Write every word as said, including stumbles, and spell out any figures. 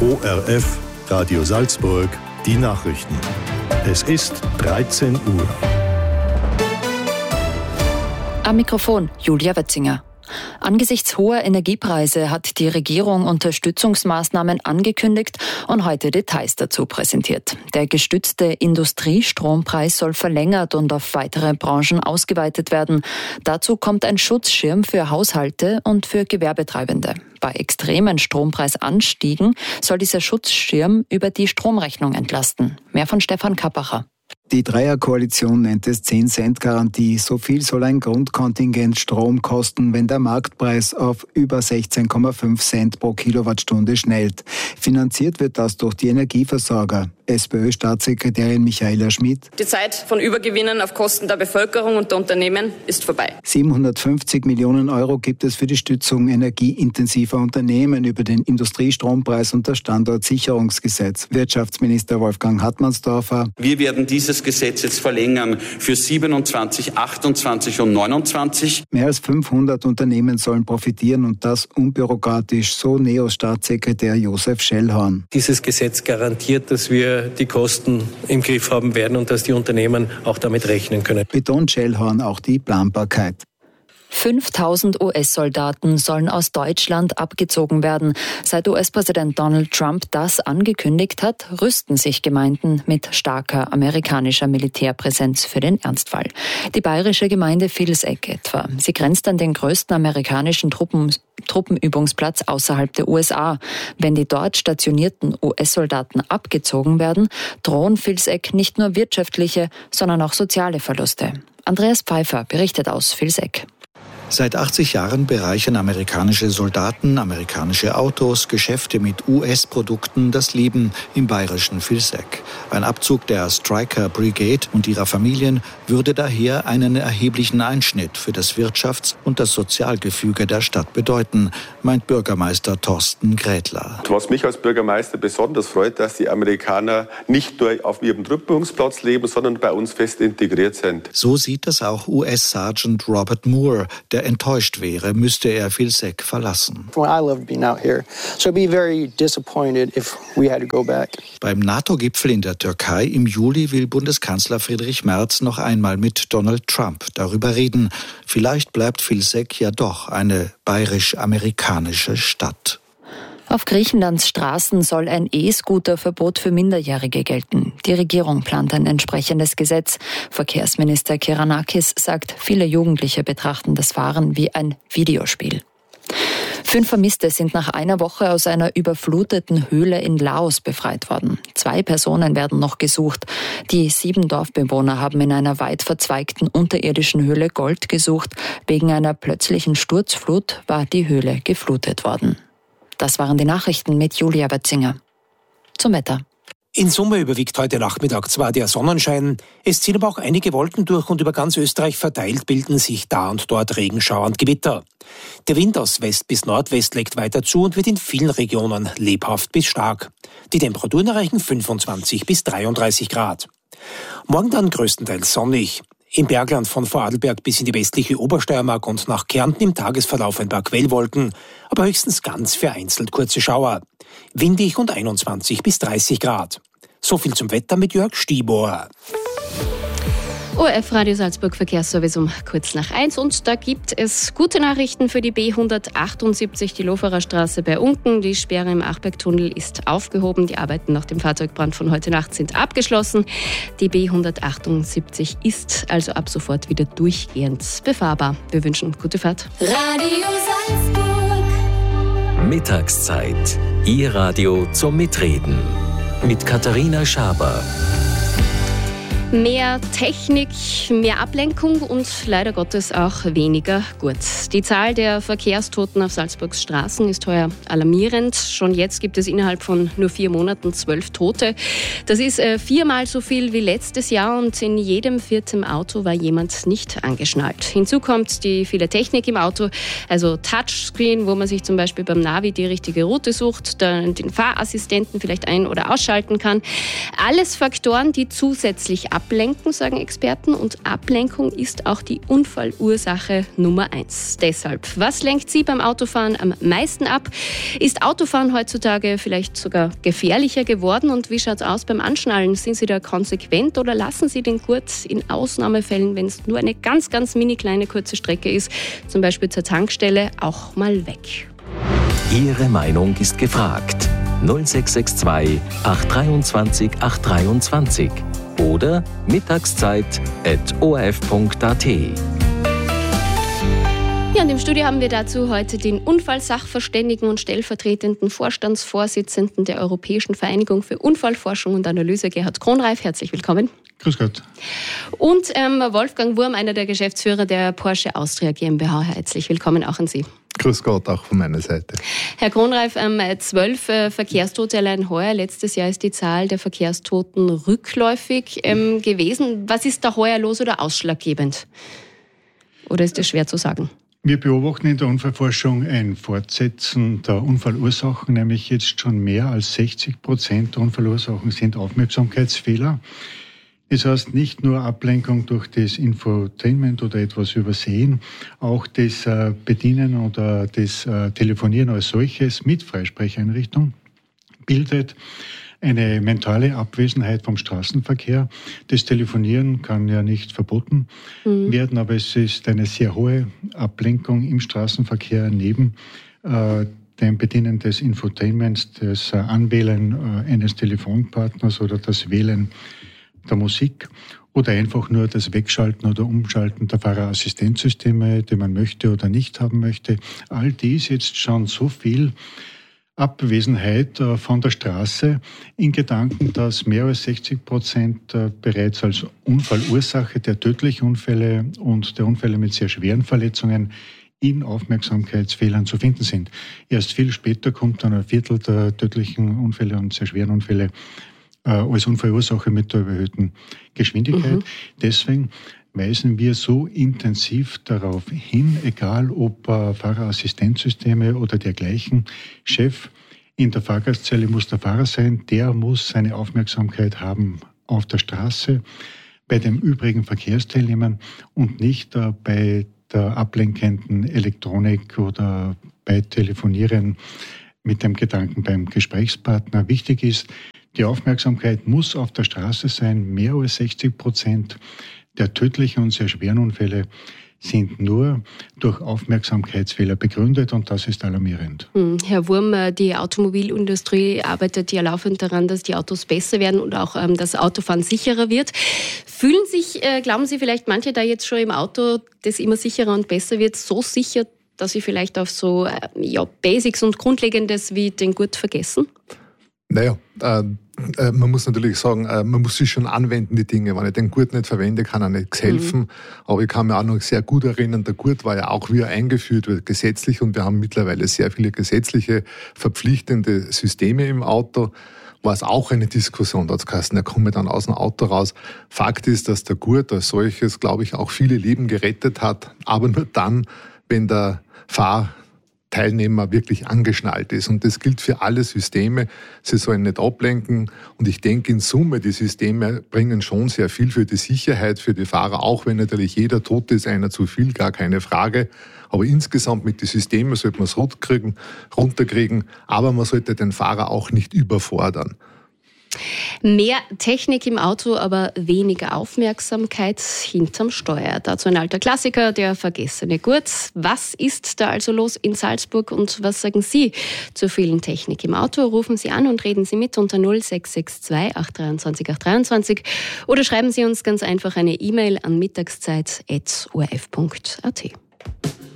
O R F, Radio Salzburg, die Nachrichten. Es ist dreizehn Uhr. Am Mikrofon Julia Wetzinger. Angesichts hoher Energiepreise hat die Regierung Unterstützungsmaßnahmen angekündigt und heute Details dazu präsentiert. Der gestützte Industriestrompreis soll verlängert und auf weitere Branchen ausgeweitet werden. Dazu kommt ein Schutzschirm für Haushalte und für Gewerbetreibende. Bei extremen Strompreisanstiegen soll dieser Schutzschirm über die Stromrechnung entlasten. Mehr von Stefan Kappacher. Die Dreierkoalition nennt es zehn Cent Garantie. So viel soll ein Grundkontingent Strom kosten, wenn der Marktpreis auf über sechzehn Komma fünf Cent pro Kilowattstunde schnellt. Finanziert wird das durch die Energieversorger. SPÖ-Staatssekretärin Michaela Schmidt. Die Zeit von Übergewinnen auf Kosten der Bevölkerung und der Unternehmen ist vorbei. siebenhundertfünfzig Millionen Euro gibt es für die Stützung energieintensiver Unternehmen über den Industriestrompreis und das Standortsicherungsgesetz. Wirtschaftsminister Wolfgang Hartmannsdorfer. Wir werden dieses Gesetz jetzt verlängern für siebenundzwanzig, achtundzwanzig und neunundzwanzig. Mehr als fünfhundert Unternehmen sollen profitieren und das unbürokratisch, so Neo-Staatssekretär Josef Schellhorn. Dieses Gesetz garantiert, dass wir die Kosten im Griff haben werden und dass die Unternehmen auch damit rechnen können. Betont Schellhorn auch die Planbarkeit. fünftausend U S-Soldaten sollen aus Deutschland abgezogen werden. Seit U S-Präsident Donald Trump das angekündigt hat, rüsten sich Gemeinden mit starker amerikanischer Militärpräsenz für den Ernstfall. Die bayerische Gemeinde Vilseck etwa. Sie grenzt an den größten amerikanischen Truppen, Truppenübungsplatz außerhalb der U S A. Wenn die dort stationierten U S-Soldaten abgezogen werden, drohen Vilseck nicht nur wirtschaftliche, sondern auch soziale Verluste. Andreas Pfeiffer berichtet aus Vilseck. Seit achtzig Jahren bereichern amerikanische Soldaten, amerikanische Autos, Geschäfte mit U S-Produkten das Leben im bayerischen Vilseck. Ein Abzug der Stryker Brigade und ihrer Familien würde daher einen erheblichen Einschnitt für das Wirtschafts- und das Sozialgefüge der Stadt bedeuten, meint Bürgermeister Thorsten Grätler. Was mich als Bürgermeister besonders freut, dass die Amerikaner nicht nur auf ihrem Truppenübungsplatz leben, sondern bei uns fest integriert sind. So sieht das auch U S-Sergeant Robert Moore, der enttäuscht wäre, müsste er Vilseck verlassen. Beim NATO-Gipfel in der Türkei im Juli will Bundeskanzler Friedrich Merz noch einmal mit Donald Trump darüber reden. Vielleicht bleibt Vilseck ja doch eine bayerisch-amerikanische Stadt. Auf Griechenlands Straßen soll ein E-Scooter-Verbot für Minderjährige gelten. Die Regierung plant ein entsprechendes Gesetz. Verkehrsminister Kyranakis sagt, viele Jugendliche betrachten das Fahren wie ein Videospiel. Fünf Vermisste sind nach einer Woche aus einer überfluteten Höhle in Laos befreit worden. Zwei Personen werden noch gesucht. Die sieben Dorfbewohner haben in einer weit verzweigten unterirdischen Höhle Gold gesucht. Wegen einer plötzlichen Sturzflut war die Höhle geflutet worden. Das waren die Nachrichten mit Julia Wetzinger. Zum Wetter. In Summe überwiegt heute Nachmittag zwar der Sonnenschein, es ziehen aber auch einige Wolken durch und über ganz Österreich verteilt bilden sich da und dort Regenschauer und Gewitter. Der Wind aus West bis Nordwest legt weiter zu und wird in vielen Regionen lebhaft bis stark. Die Temperaturen erreichen fünfundzwanzig bis dreiunddreißig Grad. Morgen dann größtenteils sonnig. Im Bergland von Vorarlberg bis in die westliche Obersteiermark und nach Kärnten im Tagesverlauf ein paar Quellwolken, aber höchstens ganz vereinzelt kurze Schauer. Windig und einundzwanzig bis dreißig Grad. So viel zum Wetter mit Jörg Stiebohr. O R F Radio Salzburg Verkehrsservice um kurz nach eins und da gibt es gute Nachrichten für die B hundertachtundsiebzig, die Loferer Straße bei Unken. Die Sperre im Achbergtunnel ist aufgehoben. Die Arbeiten nach dem Fahrzeugbrand von heute Nacht sind abgeschlossen. Die B hundertachtundsiebzig ist also ab sofort wieder durchgehend befahrbar. Wir wünschen gute Fahrt. Radio Salzburg. Mittagszeit. Ihr Radio zum Mitreden. Mit Katharina Schaber. Mehr Technik, mehr Ablenkung und leider Gottes auch weniger gut. Die Zahl der Verkehrstoten auf Salzburgs Straßen ist heuer alarmierend. Schon jetzt gibt es innerhalb von nur vier Monaten zwölf Tote. Das ist äh, viermal so viel wie letztes Jahr und in jedem vierten Auto war jemand nicht angeschnallt. Hinzu kommt die viele Technik im Auto, also Touchscreen, wo man sich zum Beispiel beim Navi die richtige Route sucht, dann den Fahrassistenten vielleicht ein- oder ausschalten kann. Alles Faktoren, die zusätzlich ab ablenken, sagen Experten. Und Ablenkung ist auch die Unfallursache Nummer eins. Deshalb, was lenkt Sie beim Autofahren am meisten ab? Ist Autofahren heutzutage vielleicht sogar gefährlicher geworden? Und wie schaut es aus beim Anschnallen? Sind Sie da konsequent oder lassen Sie den Gurt in Ausnahmefällen, wenn es nur eine ganz, ganz mini kleine kurze Strecke ist, zum Beispiel zur Tankstelle, auch mal weg? Ihre Meinung ist gefragt. null sechs sechs zwei acht zwei drei acht drei oder mittagszeit at o r f punkt a t. Ja, und im Studio haben wir dazu heute den Unfallsachverständigen und stellvertretenden Vorstandsvorsitzenden der Europäischen Vereinigung für Unfallforschung und Analyse, Gerhard Kronreif. Herzlich willkommen. Grüß Gott. Und ähm, Wolfgang Wurm, einer der Geschäftsführer der Porsche Austria GmbH. Herzlich willkommen auch an Sie. Grüß Gott, auch von meiner Seite. Herr Kronreif, ähm, zwölf äh, Verkehrstote allein heuer. Letztes Jahr ist die Zahl der Verkehrstoten rückläufig ähm, gewesen. Was ist da heuer los oder ausschlaggebend? Oder ist das schwer zu sagen? Wir beobachten in der Unfallforschung ein Fortsetzen der Unfallursachen, nämlich jetzt schon mehr als sechzig Prozent der Unfallursachen sind Aufmerksamkeitsfehler. Das heißt nicht nur Ablenkung durch das Infotainment oder etwas übersehen, auch das Bedienen oder das Telefonieren als solches mit Freisprecheinrichtung bildet eine mentale Abwesenheit vom Straßenverkehr. Das Telefonieren kann ja nicht verboten mhm. werden, aber es ist eine sehr hohe Ablenkung im Straßenverkehr neben äh, dem Bedienen des Infotainments, das äh, Anwählen äh, eines Telefonpartners oder das Wählen der Musik oder einfach nur das Wegschalten oder Umschalten der Fahrerassistenzsysteme, die man möchte oder nicht haben möchte. All dies jetzt schon so viel Abwesenheit von der Straße in Gedanken, dass mehr als sechzig Prozent bereits als Unfallursache der tödlichen Unfälle und der Unfälle mit sehr schweren Verletzungen in Aufmerksamkeitsfehlern zu finden sind. Erst viel später kommt dann ein Viertel der tödlichen Unfälle und sehr schweren Unfälle als Unfallursache mit der überhöhten Geschwindigkeit. Mhm. Deswegen weisen wir so intensiv darauf hin, egal ob äh, Fahrerassistenzsysteme oder dergleichen. Chef in der Fahrgastzelle muss der Fahrer sein, der muss seine Aufmerksamkeit haben auf der Straße, bei den übrigen Verkehrsteilnehmern und nicht äh, bei der ablenkenden Elektronik oder bei Telefonieren mit dem Gedanken beim Gesprächspartner. Wichtig ist, die Aufmerksamkeit muss auf der Straße sein, mehr als sechzig Prozent der tödlichen und sehr schweren Unfälle sind nur durch Aufmerksamkeitsfehler begründet und das ist alarmierend. Herr Wurm, die Automobilindustrie arbeitet ja laufend daran, dass die Autos besser werden und auch ähm, das Autofahren sicherer wird. Fühlen sich, äh, glauben Sie vielleicht manche da jetzt schon im Auto, das immer sicherer und besser wird, so sicher, dass sie vielleicht auf so äh, ja, Basics und Grundlegendes wie den Gurt vergessen? Naja, äh, äh, man muss natürlich sagen, äh, man muss sich schon anwenden, die Dinge. Wenn ich den Gurt nicht verwende, kann er nichts helfen. Mhm. Aber ich kann mich auch noch sehr gut erinnern, der Gurt war ja auch wieder eingeführt, gesetzlich, und wir haben mittlerweile sehr viele gesetzliche verpflichtende Systeme im Auto. War es auch eine Diskussion, da hat es geheißen, er komme dann aus dem Auto raus. Fakt ist, dass der Gurt als solches, glaube ich, auch viele Leben gerettet hat, aber nur dann, wenn der Fahr Teilnehmer wirklich angeschnallt ist. Und das gilt für alle Systeme. Sie sollen nicht ablenken. Und ich denke, in Summe, die Systeme bringen schon sehr viel für die Sicherheit, für die Fahrer, auch wenn natürlich jeder Tote ist, einer zu viel, gar keine Frage. Aber insgesamt mit den Systemen sollte man es runterkriegen, runterkriegen. Aber man sollte den Fahrer auch nicht überfordern. Mehr Technik im Auto, aber weniger Aufmerksamkeit hinterm Steuer. Dazu ein alter Klassiker, der vergessene Gurt. Was ist da also los in Salzburg und was sagen Sie zur vielen Technik im Auto? Rufen Sie an und reden Sie mit unter null sechs sechs zwei acht zwei drei acht drei oder schreiben Sie uns ganz einfach eine E-Mail an mittagszeit at o r f punkt a t.